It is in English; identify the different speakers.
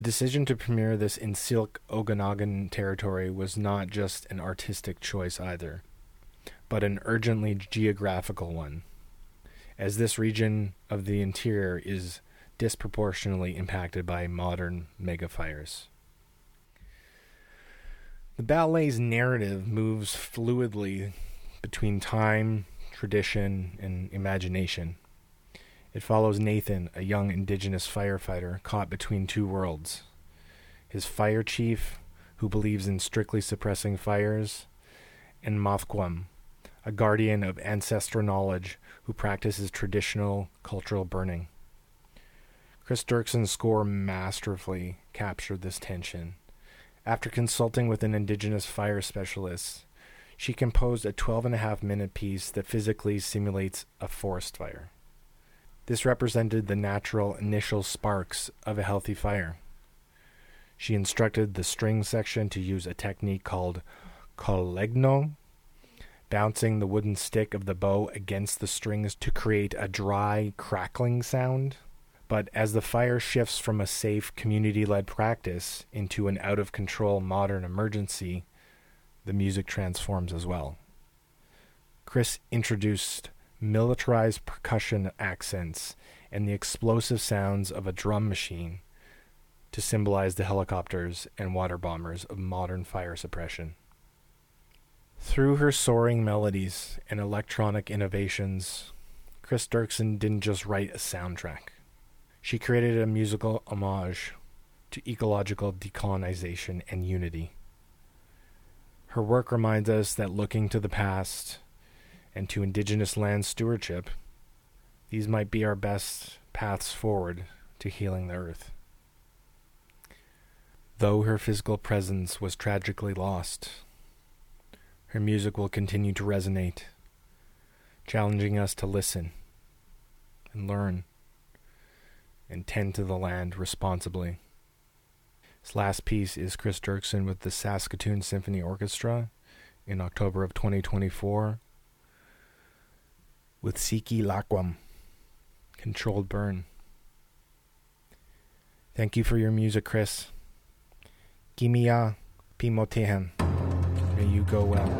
Speaker 1: Decision to premiere this in Silk Okanagan territory was not just an artistic choice either, but an urgently geographical one, as this region of the interior is disproportionately impacted by modern megafires. The ballet's narrative moves fluidly between time, tradition, and imagination. It follows Nathan, a young indigenous firefighter caught between two worlds. His fire chief, who believes in strictly suppressing fires, and Mothquam, a guardian of ancestral knowledge who practices traditional cultural burning. Chris Dirkson's score masterfully captured this tension. After consulting with an indigenous fire specialist, she composed a 12.5-minute piece that physically simulates a forest fire. This represented the natural initial sparks of a healthy fire. She instructed the string section to use a technique called collegno, bouncing the wooden stick of the bow against the strings to create a dry, crackling sound. But as the fire shifts from a safe, community-led practice into an out-of-control modern emergency, the music transforms as well. Chris introduced militarized percussion accents and the explosive sounds of a drum machine to symbolize the helicopters and water bombers of modern fire suppression. Through her soaring melodies and electronic innovations, Chris Dirkson didn't just write a soundtrack. She created a musical homage to ecological decolonization and unity. Her work reminds us that looking to the past and to indigenous land stewardship, these might be our best paths forward to healing the earth. Though her physical presence was tragically lost, her music will continue to resonate, challenging us to listen and learn and tend to the land responsibly. This last piece is Chris Dirkson with the Saskatoon Symphony Orchestra in October of 2024 with Siki Lakwam, Controlled Burn. Thank you for your music, Chris. Gimiya Pimotehan. May you go well.